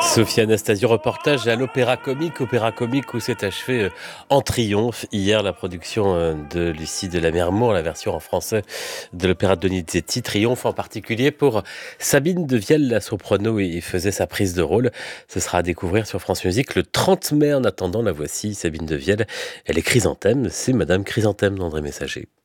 Sophie Anastasio, reportage à l'Opéra Comique où s'est achevé en triomphe hier la production de Lucie de Lammermoor, la version en français de l'opéra de Donizetti. Triomphe en particulier pour Sabine Devielle, la soprano, et faisait sa prise de rôle. Ce sera à découvrir sur France Musique le 30 mai. En attendant, la voici, Sabine Devielle. Elle est Chrysanthème, c'est Madame Chrysanthème d'André Messager.